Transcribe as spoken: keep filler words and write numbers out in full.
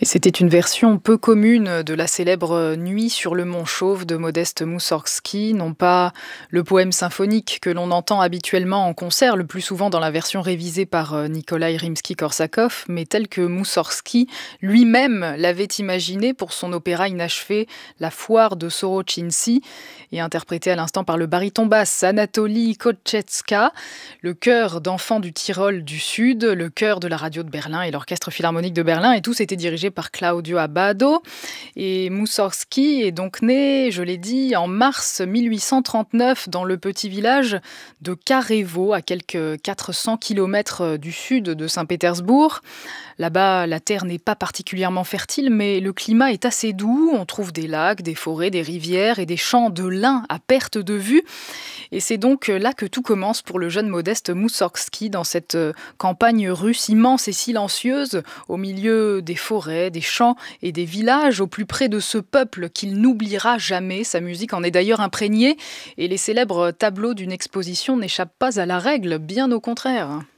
Et c'était une version peu commune de la célèbre Nuit sur le mont Chauve de Modeste Moussorgsky, non pas le poème symphonique que l'on entend habituellement en concert, le plus souvent dans la version révisée par euh, Nikolai Rimsky-Korsakov, mais tel que Moussorgsky lui-même l'avait imaginé pour son opéra inachevé La Foire de Sorochintsy, et interprété à l'instant par le baryton basse Anatoly Kotchetska, le chœur d'enfants du Tyrol du Sud, le chœur de la radio de Berlin et l'orchestre philharmonique de Berlin, et tous étaient dirigés par Claudio Abbado. Et Moussorgsky est donc né, je l'ai dit, en mars mille huit cent trente-neuf dans le petit village de Karevo, à quelques quatre cents kilomètres du sud de Saint-Pétersbourg. Là-bas, la terre n'est pas particulièrement fertile, mais le climat est assez doux. On trouve des lacs, des forêts, des rivières et des champs de lin à perte de vue. Et c'est donc là que tout commence pour le jeune Modeste Moussorgsky, dans cette campagne russe immense et silencieuse, au milieu des forêts, des champs et des villages, au plus près de ce peuple qu'il n'oubliera jamais. Sa musique en est d'ailleurs imprégnée, et les célèbres tableaux d'une exposition n'échappent pas à la règle, bien au contraire.